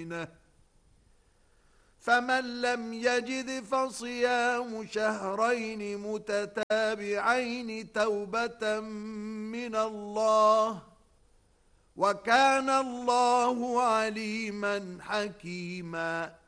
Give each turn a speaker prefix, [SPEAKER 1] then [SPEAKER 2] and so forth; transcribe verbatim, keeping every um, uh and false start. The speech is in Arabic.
[SPEAKER 1] بينه فمن لم يجد فصيام شهرين متتابعين توبة من الله وكان الله عليما حكيما